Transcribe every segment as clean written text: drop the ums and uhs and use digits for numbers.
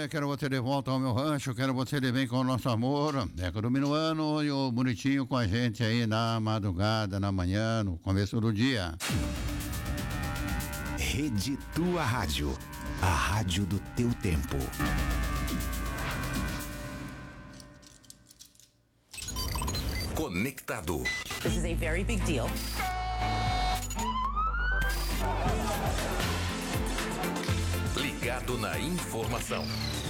dia, quero você de volta ao meu rancho, quero você de bem com o nosso amor. Deco do Minuano e o Bonitinho com a gente aí na madrugada, na manhã, no começo do dia. Rede Tua Rádio, a rádio do teu tempo. Conectado. This is a very big deal. Ligado na informação.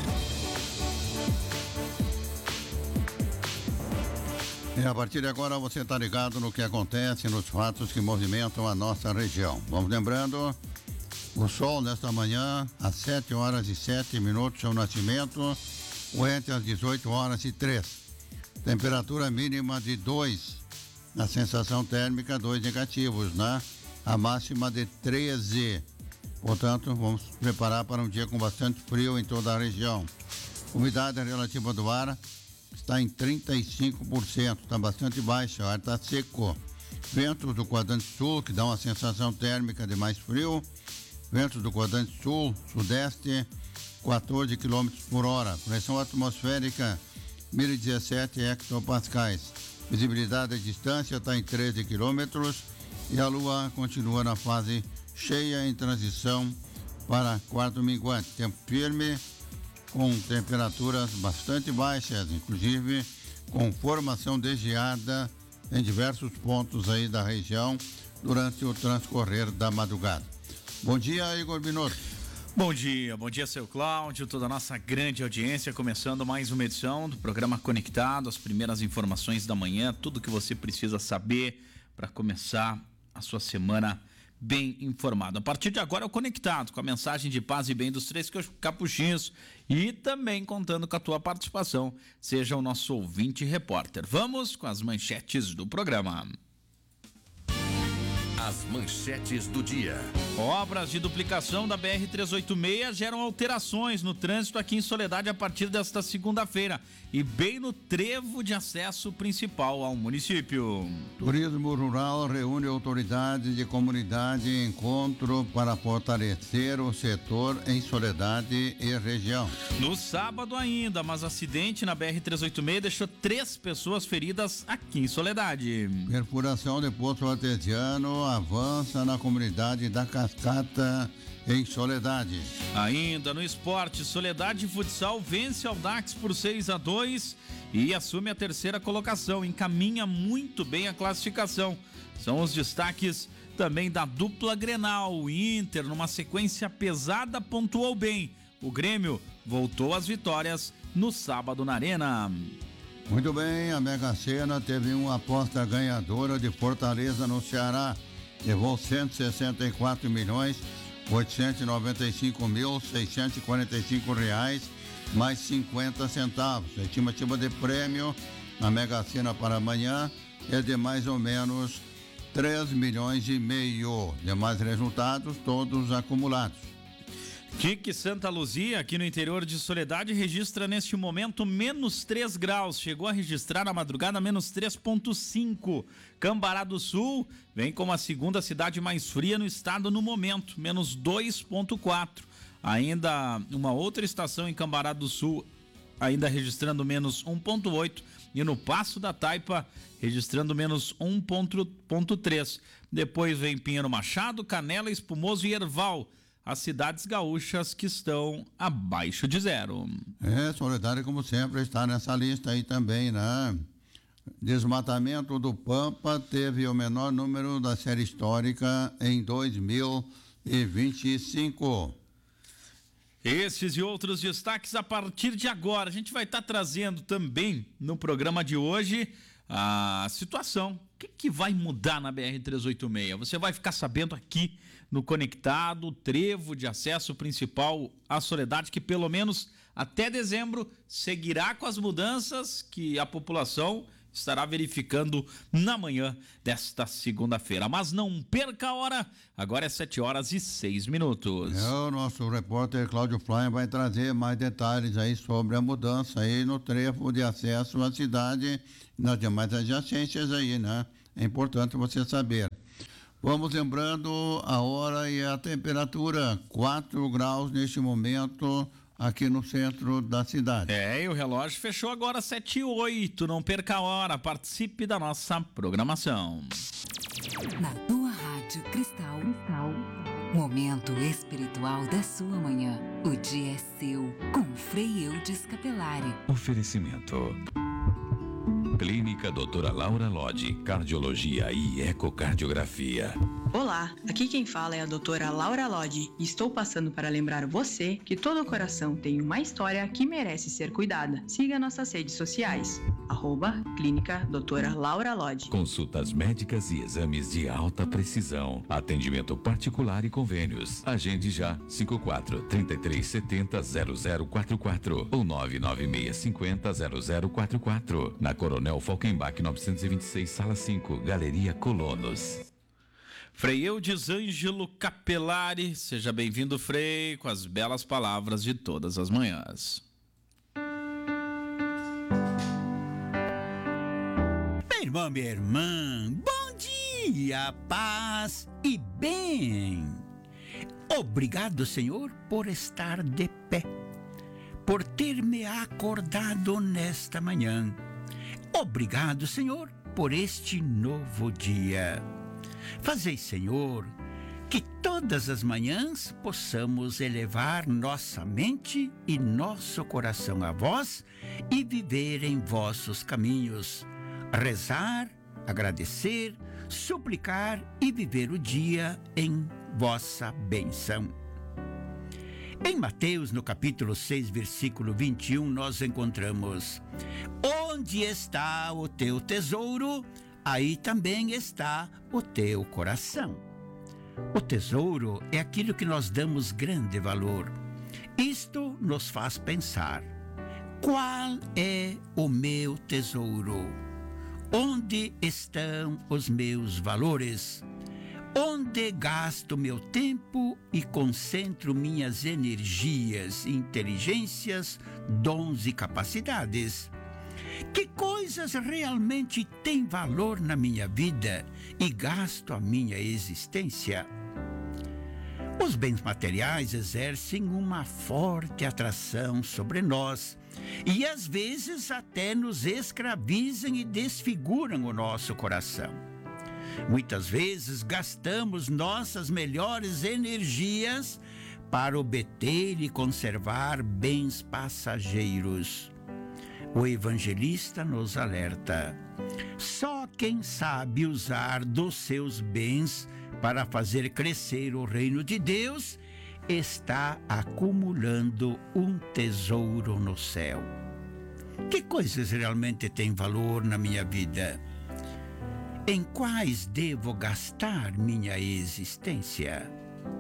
E a partir de agora você está ligado no que acontece, nos fatos que movimentam a nossa região. Vamos lembrando, o sol nesta manhã, às 7h07, seu nascimento, poente às 18h03. Temperatura mínima de 2, a sensação térmica 2 negativos, né? A máxima de 13. Portanto, vamos preparar para um dia com bastante frio em toda a região. Umidade relativa do ar está em 35%, está bastante baixa, o ar está seco. Ventos do quadrante sul, que dá uma sensação térmica de mais frio. Ventos do quadrante sul, sudeste, 14 km por hora. Pressão atmosférica, 1017 hectopascais. Visibilidade à distância está em 13 quilômetros e a lua continua na fase cheia em transição para quarto minguante. Tempo firme, com temperaturas bastante baixas, inclusive com formação de geada em diversos pontos aí da região durante o transcorrer da madrugada. Bom dia, Igor Binotto. Bom dia, seu Cláudio, toda a nossa grande audiência, começando mais uma edição do programa Conectado, as primeiras informações da manhã, tudo que você precisa saber para começar a sua semana bem informado. A partir de agora, eu conectado com a mensagem de paz e bem dos três capuchinhos e também contando com a tua participação, seja o nosso ouvinte e repórter. Vamos com as manchetes do programa. As manchetes do dia. Obras de duplicação da BR-386 geram alterações no trânsito aqui em Soledade a partir desta segunda-feira e bem no trevo de acesso principal ao município. Turismo rural reúne autoridades de comunidade em encontro para fortalecer o setor em Soledade e região. No sábado ainda, mas acidente na BR-386 deixou 3 pessoas feridas aqui em Soledade. Perfuração de poço artesiano avança na comunidade da Cascata em Soledade. Ainda no esporte, Soledade Futsal vence Audax por 6-2 e assume a terceira colocação, encaminha muito bem a classificação. São os destaques também da dupla Grenal. O Inter, numa sequência pesada, pontuou bem. O Grêmio voltou às vitórias no sábado na Arena. Muito bem, a Mega Sena teve uma aposta ganhadora de Fortaleza no Ceará. Levou 164.895.645 reais mais 50 centavos. A estimativa de prêmio na Mega Sena para amanhã é de mais ou menos 3,5 milhões. Demais resultados todos acumulados. Tique Santa Luzia, aqui no interior de Soledade, registra neste momento menos 3 graus. Chegou a registrar na madrugada menos 3,5. Cambará do Sul vem como a segunda cidade mais fria no estado no momento, menos 2,4. Ainda uma outra estação em Cambará do Sul, ainda registrando menos 1,8. E no Passo da Taipa, registrando menos 1,3. Depois vem Pinheiro Machado, Canela, Espumoso e Erval, as cidades gaúchas que estão abaixo de 0. Soledade, como sempre, está nessa lista aí também, né? Desmatamento do Pampa teve o menor número da série histórica em 2025. Esses e outros destaques a partir de agora. A gente vai estar trazendo também no programa de hoje a situação. O que vai mudar na BR-386? Você vai ficar sabendo aqui no Conectado, o trevo de acesso principal à Soledade, que pelo menos até dezembro seguirá com as mudanças que a população estará verificando na manhã desta segunda-feira. Mas não perca a hora, agora é 7h06. O nosso repórter Cláudio Flyer vai trazer mais detalhes aí sobre a mudança aí no trevo de acesso à cidade e nas demais adjacências aí, né? É importante você saber. Vamos lembrando a hora e a temperatura, 4 graus neste momento aqui no centro da cidade. E o relógio fechou agora 7h08. Não perca a hora, participe da nossa programação. Na tua Rádio Cristal, momento espiritual da sua manhã. O dia é seu, com Frei Eudes Capelari. Oferecimento. Clínica Doutora Laura Lodge, Cardiologia e Ecocardiografia. Olá, aqui quem fala é a doutora Laura Lodge e estou passando para lembrar você que todo coração tem uma história que merece ser cuidada. Siga nossas redes sociais, @Clínica Doutora Laura Lodge. Consultas médicas e exames de alta precisão. Atendimento particular e convênios. Agende já 54-3370-0044 ou 99650-0044. Na Coronel Falkenbach 926, Sala 5, Galeria Colonos. Frei Eudes Ângelo Capelari, seja bem-vindo, Frei, com as belas palavras de todas as manhãs. Meu irmão, minha irmã, bom dia, paz e bem. Obrigado, Senhor, por estar de pé, por ter me acordado nesta manhã. Obrigado, Senhor, por este novo dia. Fazei, Senhor, que todas as manhãs possamos elevar nossa mente e nosso coração a vós e viver em vossos caminhos. Rezar, agradecer, suplicar e viver o dia em vossa bênção. Em Mateus, no capítulo 6, versículo 21, nós encontramos: onde está o teu tesouro, aí também está o teu coração. O tesouro é aquilo que nós damos grande valor. Isto nos faz pensar: qual é o meu tesouro? Onde estão os meus valores? Onde gasto meu tempo e concentro minhas energias, inteligências, dons e capacidades? Que coisas realmente têm valor na minha vida e gasto a minha existência? Os bens materiais exercem uma forte atração sobre nós e às vezes até nos escravizam e desfiguram o nosso coração. Muitas vezes gastamos nossas melhores energias para obter e conservar bens passageiros. O evangelista nos alerta: só quem sabe usar dos seus bens para fazer crescer o reino de Deus está acumulando um tesouro no céu. Que coisas realmente têm valor na minha vida? Em quais devo gastar minha existência?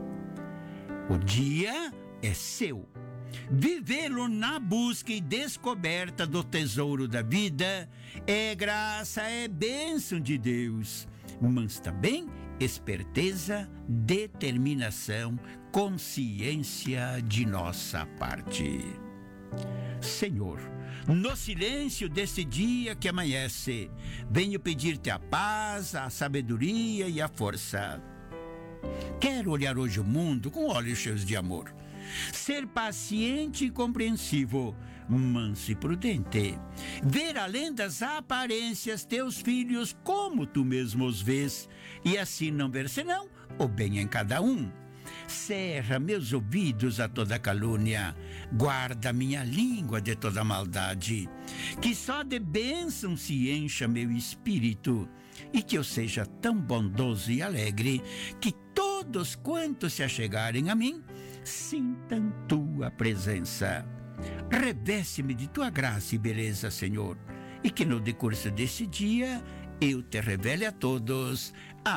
O dia é seu. Vivê-lo na busca e descoberta do tesouro da vida é graça, é bênção de Deus, mas também esperteza, determinação, consciência de nossa parte. Senhor, no silêncio desse dia que amanhece, venho pedir-te a paz, a sabedoria e a força. Quero olhar hoje o mundo com olhos cheios de amor. Ser paciente e compreensivo, manso e prudente. Ver além das aparências teus filhos como tu mesmo os vês, e assim não ver senão o bem em cada um. Cerra meus ouvidos a toda calúnia, guarda minha língua de toda maldade, que só de bênção se encha meu espírito, e que eu seja tão bondoso e alegre, que todos quantos se achegarem a mim, sintam tua presença. Reveste-me de tua graça e beleza, Senhor, e que no decurso desse dia eu te revele a todos.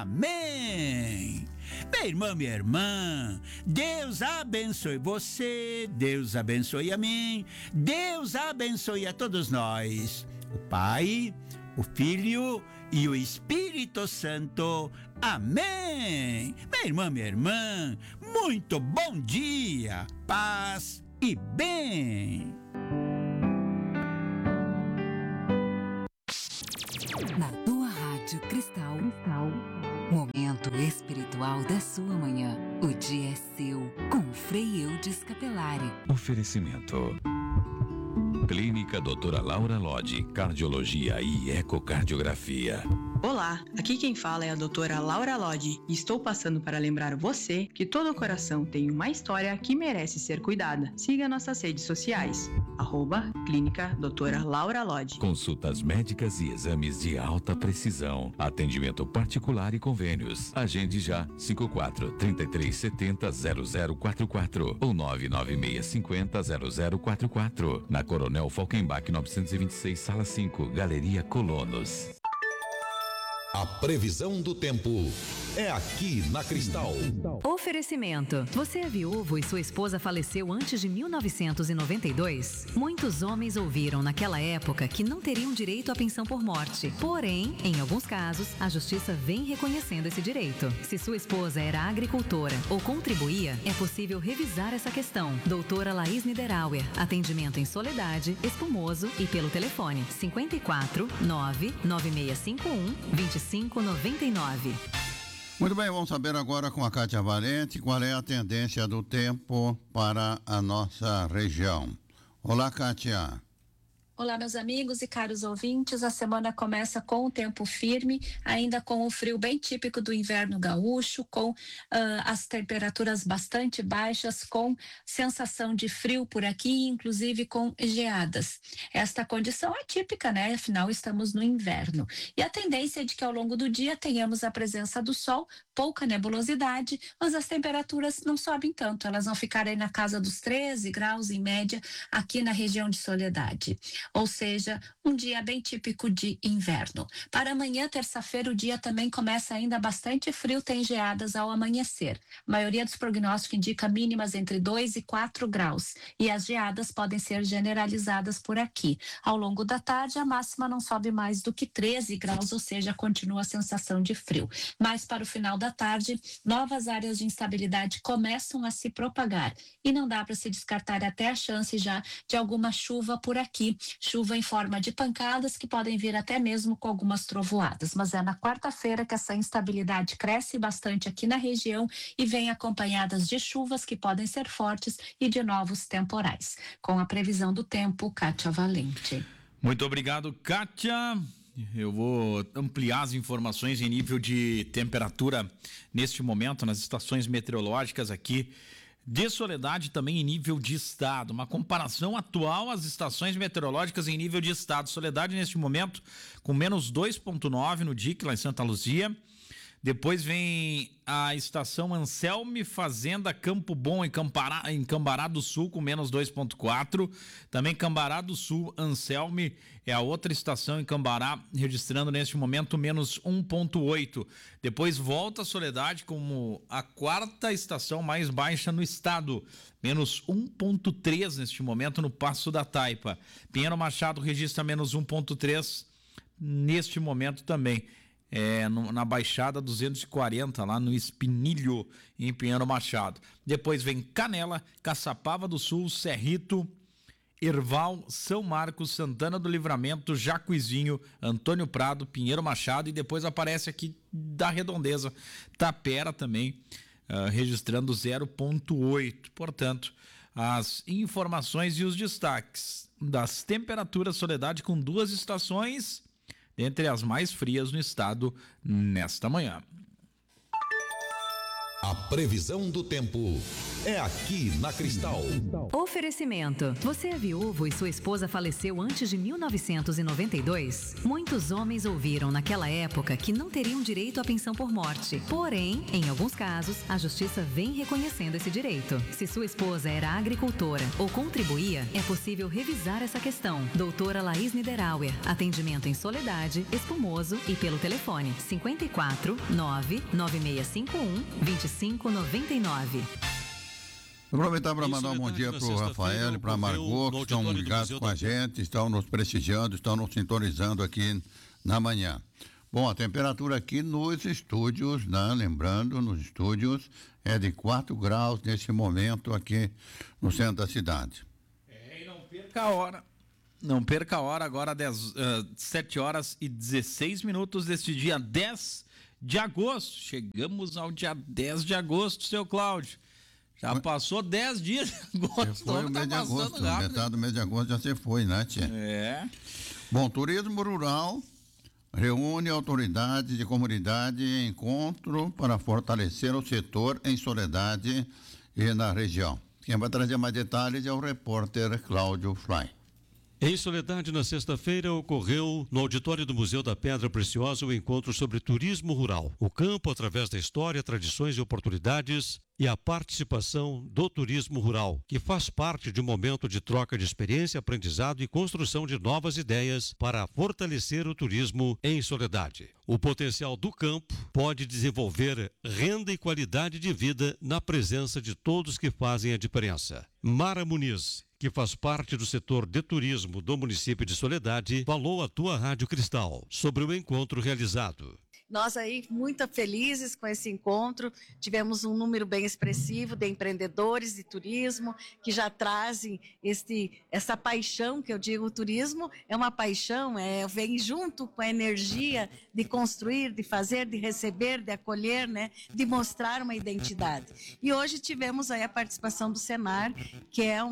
Amém. Meu irmão, minha irmã, Deus abençoe você, Deus abençoe a mim, Deus abençoe a todos nós. O Pai, o Filho e o Espírito Santo. Amém. Meu irmão, minha irmã, muito bom dia, paz e bem. Na tua Rádio Cristal, momento espiritual da sua manhã. O dia é seu, com Frei Eudes Capelari. Oferecimento. Clínica Doutora Laura Lodi, Cardiologia e Ecocardiografia. Olá, aqui quem fala é a doutora Laura Lodi e estou passando para lembrar você que todo coração tem uma história que merece ser cuidada. Siga nossas redes sociais, @Clínica Doutora Laura Lodi. Consultas médicas e exames de alta precisão. Atendimento particular e convênios. Agende já 54-3370-0044 ou 99650-0044. Na Coronel Falkenbach 926, Sala 5, Galeria Colonos. A previsão do tempo é aqui na Cristal. Oferecimento. Você é viúvo e sua esposa faleceu antes de 1992? Muitos homens ouviram naquela época que não teriam direito à pensão por morte. Porém, em alguns casos, a justiça vem reconhecendo esse direito. Se sua esposa era agricultora ou contribuía, é possível revisar essa questão. Doutora Laís Niederauer. Atendimento em Soledade, Espumoso e pelo telefone 54 99651 2599. Muito bem, vamos saber agora com a Kátia Valente qual é a tendência do tempo para a nossa região. Olá, Kátia. Olá, meus amigos e caros ouvintes. A semana começa com o tempo firme, ainda com o frio bem típico do inverno gaúcho, com as temperaturas bastante baixas, com sensação de frio por aqui, inclusive com geadas. Esta condição é típica, né? Afinal, estamos no inverno. E a tendência é de que ao longo do dia tenhamos a presença do sol, pouca nebulosidade, mas as temperaturas não sobem tanto. Elas vão ficar aí na casa dos 13 graus em média aqui na região de Soledade. Ou seja, um dia bem típico de inverno. Para amanhã, terça-feira, o dia também começa ainda bastante frio, tem geadas ao amanhecer. A maioria dos prognósticos indica mínimas entre 2 e 4 graus. E as geadas podem ser generalizadas por aqui. Ao longo da tarde, a máxima não sobe mais do que 13 graus, ou seja, continua a sensação de frio. Mas para o final da tarde, novas áreas de instabilidade começam a se propagar. E não dá para se descartar até a chance já de alguma chuva por aqui. Chuva em forma de pancadas que podem vir até mesmo com algumas trovoadas. Mas é na quarta-feira que essa instabilidade cresce bastante aqui na região e vem acompanhadas de chuvas que podem ser fortes e de novos temporais. Com a previsão do tempo, Kátia Valente. Muito obrigado, Kátia. Eu vou ampliar as informações em nível de temperatura neste momento nas estações meteorológicas aqui de Soledade, também em nível de estado. Uma comparação atual às estações meteorológicas em nível de estado. Soledade neste momento com menos 2,9 no DIC lá em Santa Luzia. Depois vem a estação Anselme Fazenda Campo Bom em Cambará do Sul com menos 2,4. Também Cambará do Sul, Anselme é a outra estação em Cambará, registrando neste momento menos 1,8. Depois volta a Soledade como a quarta estação mais baixa no estado, menos 1,3 neste momento no Passo da Taipa. Pinheiro Machado registra menos 1,3 neste momento também. Na Baixada 240, lá no Espinilho, em Pinheiro Machado. Depois vem Canela, Caçapava do Sul, Cerrito, Erval, São Marcos, Santana do Livramento, Jacuizinho, Antônio Prado, Pinheiro Machado e depois aparece aqui da Redondeza, Tapera também, registrando 0,8. Portanto, as informações e os destaques das temperaturas Soledade com duas estações entre as mais frias no estado nesta manhã. A previsão do tempo é aqui na Cristal. Oferecimento. Você é viúvo e sua esposa faleceu antes de 1992? Muitos homens ouviram naquela época que não teriam direito à pensão por morte. Porém, em alguns casos, a justiça vem reconhecendo esse direito. Se sua esposa era agricultora ou contribuía, é possível revisar essa questão. Doutora Laís Niederauer. Atendimento em Soledade, Espumoso e pelo telefone 54 99651 2599. Aproveitar para mandar um bom dia para o Rafael e para a Margot, que estão ligados com a gente, estão nos prestigiando, estão nos sintonizando aqui na manhã. Bom, a temperatura aqui nos estúdios, né? Lembrando, nos estúdios é de 4 graus nesse momento aqui no centro da cidade. E não perca a hora. Não perca a hora, agora 7 horas e 16 minutos deste dia 10 de agosto. Chegamos ao dia 10 de agosto, seu Cláudio. Já passou 10 dias de agosto. Foi o mês de agosto, metade do mês de agosto já se foi, né, tia? É. Bom, turismo rural reúne autoridades de comunidade em encontro para fortalecer o setor em Soledade e na região. Quem vai trazer mais detalhes é o repórter Cláudio Fly. Em Soledade, na sexta-feira, ocorreu no auditório do Museu da Pedra Preciosa o encontro sobre turismo rural. O campo, através da história, tradições e oportunidades, e a participação do turismo rural, que faz parte de um momento de troca de experiência, aprendizado e construção de novas ideias para fortalecer o turismo em Soledade. O potencial do campo pode desenvolver renda e qualidade de vida na presença de todos que fazem a diferença. Mara Muniz, que faz parte do setor de turismo do município de Soledade, falou à Tua Rádio Cristal sobre o encontro realizado. Nós aí muito felizes com esse encontro, tivemos um número bem expressivo de empreendedores de turismo que já trazem essa paixão, que eu digo, o turismo é uma paixão, vem junto com a energia de construir, de fazer, de receber, de acolher, né, de mostrar uma identidade. E hoje tivemos aí a participação do Senar, que é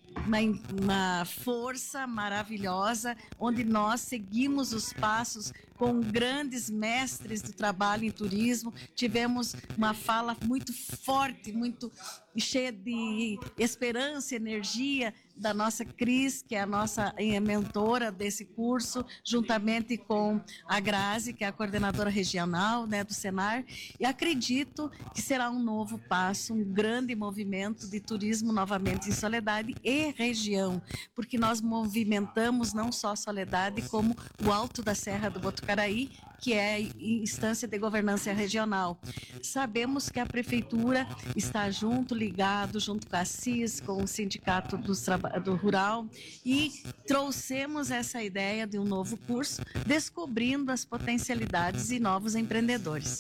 uma força maravilhosa, onde nós seguimos os passos com grandes mestres do trabalho em turismo. Tivemos uma fala muito forte, muito cheia de esperança e energia da nossa Cris, que é a nossa mentora desse curso, juntamente com a Grazi, que é a coordenadora regional, né, do Senar, e acredito que será um novo passo, um grande movimento de turismo novamente em Soledade e região, porque nós movimentamos não só Soledade, como o Alto da Serra do Botucaraí, que é instância de governança regional. Sabemos que a prefeitura está ligado junto com a CIS, com o Sindicato do Rural, e trouxemos essa ideia de um novo curso, descobrindo as potencialidades e novos empreendedores.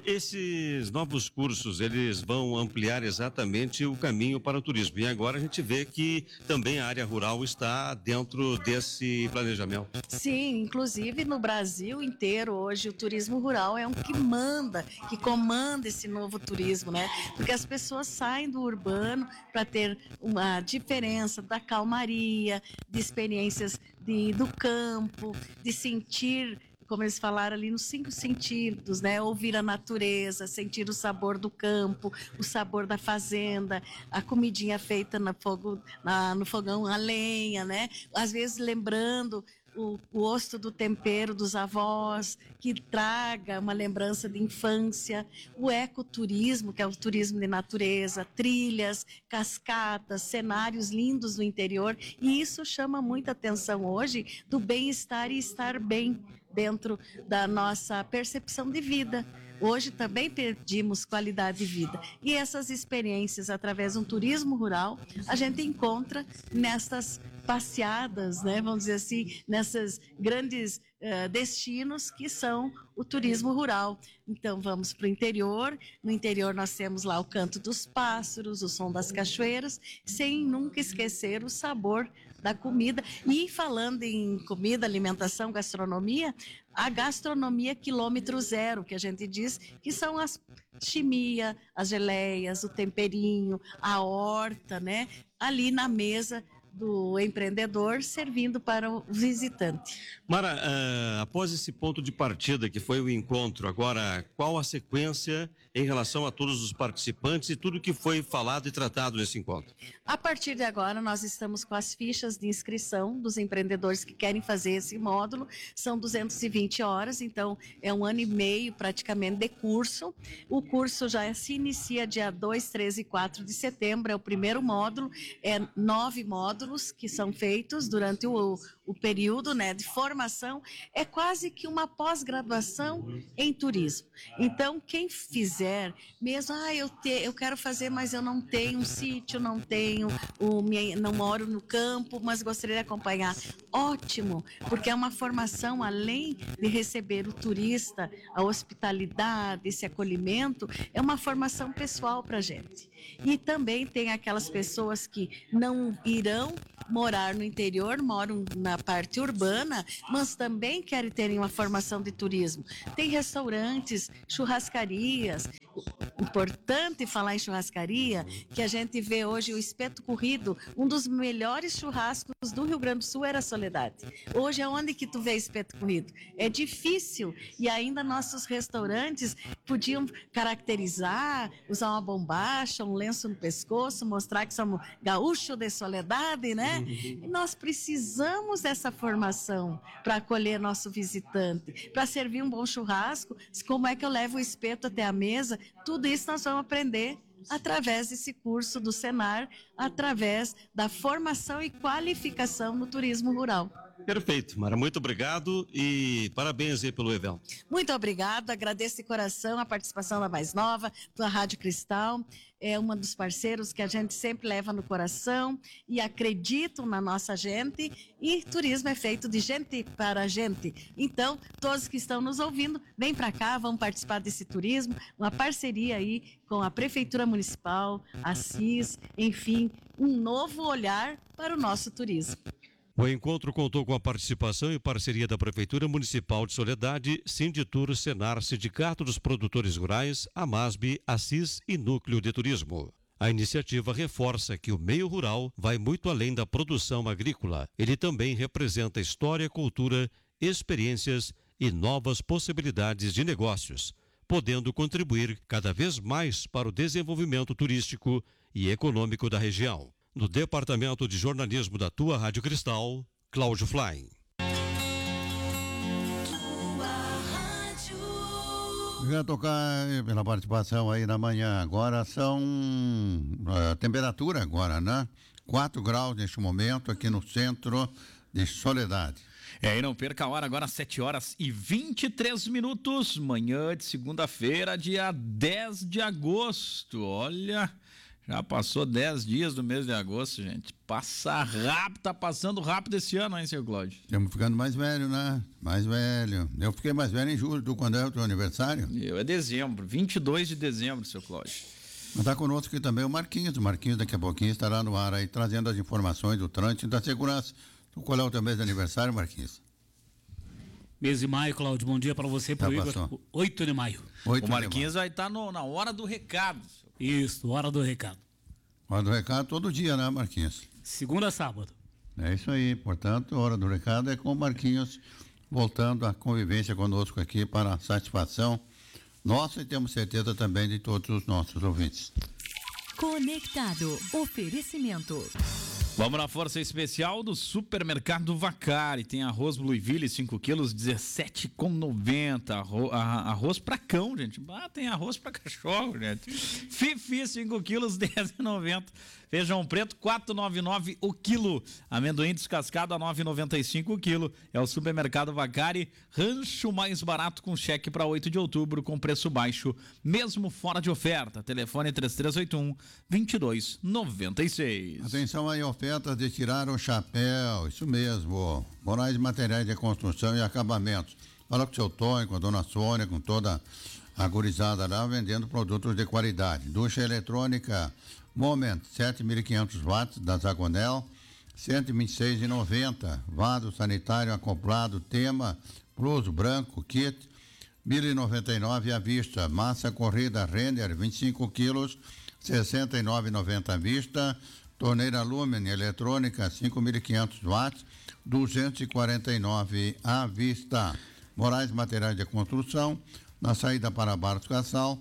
Esses novos cursos, eles vão ampliar exatamente o caminho para o turismo. E agora a gente vê que também a área rural está dentro desse planejamento. Sim, inclusive no Brasil inteiro, hoje o turismo rural é um que comanda esse novo turismo, né? Porque as pessoas saem do urbano para ter uma diferença da calmaria, de experiências do campo, de sentir, como eles falaram ali, nos 5 sentidos, né? Ouvir a natureza, sentir o sabor do campo, o sabor da fazenda, a comidinha feita no fogão a lenha, né? Às vezes lembrando o gosto do tempero dos avós, que traga uma lembrança de infância, o ecoturismo, que é o turismo de natureza, trilhas, cascatas, cenários lindos do interior, e isso chama muita atenção hoje do bem-estar e estar bem dentro da nossa percepção de vida. Hoje também pedimos qualidade de vida. E essas experiências, através de um turismo rural, a gente encontra nessas passeadas, né, vamos dizer assim, nessas grandes destinos que são o turismo rural. Então vamos para o interior, no interior nós temos lá o canto dos pássaros, o som das cachoeiras, sem nunca esquecer o sabor da comida. E falando em comida, alimentação, gastronomia, a gastronomia quilômetro zero, que a gente diz que são as chimia, as geleias, o temperinho, a horta, né, ali na mesa do empreendedor, servindo para o visitante. Mara, após esse ponto de partida que foi o encontro, agora qual a sequência em relação a todos os participantes e tudo que foi falado e tratado nesse encontro? A partir de agora, nós estamos com as fichas de inscrição dos empreendedores que querem fazer esse módulo. São 220 horas, então é 1 ano e meio praticamente de curso. O curso já se inicia dia 2, 3 e 4 de setembro, é o primeiro módulo, 9 módulos que são feitos durante o período, né, de formação. É quase que uma pós-graduação em turismo. Então, quem fizer, mesmo, eu quero fazer, mas eu não tenho um sítio, não moro no campo, mas gostaria de acompanhar. Ótimo, porque é uma formação, além de receber o turista, a hospitalidade, esse acolhimento, é uma formação pessoal para a gente. E também tem aquelas pessoas que não irão morar no interior, moram na parte urbana, mas também querem ter uma formação de turismo. Tem restaurantes, churrascarias, importante falar em churrascaria, que a gente vê hoje o Espeto Corrido, um dos melhores churrascos do Rio Grande do Sul era Soledade. Hoje é onde que tu vê Espeto Corrido? É difícil, e ainda nossos restaurantes podiam caracterizar, usar uma bombacha, um lenço no pescoço, mostrar que somos gaúcho de Soledade, né? E nós precisamos dessa formação para acolher nosso visitante, para servir um bom churrasco. Como é que eu levo o espeto até a mesa? Tudo isso nós vamos aprender através desse curso do Senar, através da formação e qualificação no turismo rural. Perfeito, Mara, muito obrigado e parabéns aí pelo evento. Muito obrigado, agradeço de coração a participação da Mais Nova, da Rádio Cristal, é uma dos parceiros que a gente sempre leva no coração e acreditam na nossa gente, e turismo é feito de gente para gente. Então, todos que estão nos ouvindo, vem para cá, vamos participar desse turismo, uma parceria aí com a Prefeitura Municipal, a CIS, enfim, um novo olhar para o nosso turismo. O encontro contou com a participação e parceria da Prefeitura Municipal de Soledade, Sinditur, Senar, Sindicato dos Produtores Rurais, Amasb, Assis e Núcleo de Turismo. A iniciativa reforça que o meio rural vai muito além da produção agrícola. Ele também representa história, cultura, experiências e novas possibilidades de negócios, podendo contribuir cada vez mais para o desenvolvimento turístico e econômico da região. No Departamento de Jornalismo da Tua Rádio Cristal, Cláudio Fly. Obrigado, tocar pela participação aí na manhã. Agora são a temperatura agora, né? 4 graus neste momento aqui no centro de Soledade. E não perca a hora, agora 7h23, manhã de segunda-feira, dia 10 de agosto. Olha, já passou 10 dias do mês de agosto, gente. Passa rápido, tá passando rápido esse ano, hein, seu Cláudio? Estamos ficando mais velho, né? Mais velho. Eu fiquei mais velho em julho, quando é o teu aniversário? É dezembro, 22 de dezembro, seu Cláudio. Está conosco aqui também o Marquinhos. O Marquinhos daqui a pouquinho estará no ar aí, trazendo as informações do trânsito e da segurança. Qual é o teu mês de aniversário, Marquinhos? Mês de maio, Cláudio. Bom dia para você, para o Igor. 8 de maio. O Marquinhos vai estar na hora do recado. Isso, hora do recado. Hora do recado todo dia, né, Marquinhos? Segunda a sábado. É isso aí. Portanto, hora do recado é com o Marquinhos voltando à convivência conosco aqui para a satisfação nossa e temos certeza também de todos os nossos ouvintes. Conectado. Oferecimento. Vamos na força especial do Supermercado Vacari. Tem arroz Blueville 5 quilos, 17,90. Arroz pra cão, gente. Tem arroz pra cachorro, gente. Fifi 5 quilos, 10,90. Feijão preto, 4,99 o quilo. Amendoim descascado a 9,95 o quilo. É o Supermercado Vacari, rancho mais barato com cheque para 8 de outubro, com preço baixo, mesmo fora de oferta. Telefone 3381-2296. Atenção aí, ofertas de tirar o chapéu. Isso mesmo. Moraes Materiais de Construção e Acabamentos. Fala com o seu Tonho, com a dona Sônia, com toda a gurizada lá, vendendo produtos de qualidade. Ducha eletrônica Moment, 7.500 watts da Zagonel, 126,90. Vaso sanitário acoplado, tema, Plus branco, kit, 1.099 à vista. Massa corrida Renner, 25 quilos, 69,90 à vista. Torneira Lumen eletrônica, 5.500 watts, 249 à vista. Moraes Materiais de Construção, na saída para Barros Cassal,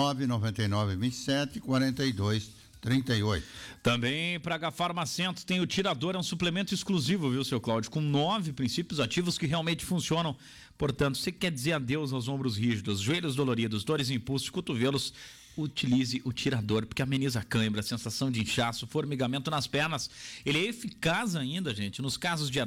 999-27-4238. Também para a Farmacento tem o Tirador, é um suplemento exclusivo, viu, seu Cláudio, com 9 princípios ativos que realmente funcionam. Portanto, você quer dizer adeus aos ombros rígidos, joelhos doloridos, dores em pulsos, cotovelos, utilize o Tirador, porque ameniza a cãibra, sensação de inchaço, formigamento nas pernas. Ele é eficaz ainda, gente, nos casos de